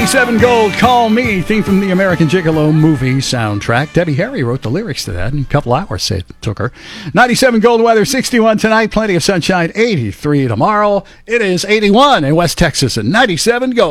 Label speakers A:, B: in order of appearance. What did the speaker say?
A: 97 Gold, Call Me, theme from the American Gigolo movie soundtrack. Debbie Harry wrote the lyrics to that in a couple hours, it took her. 97 Gold weather, 61 tonight, plenty of sunshine, 83 tomorrow. It is 81 in West Texas and 97 Gold.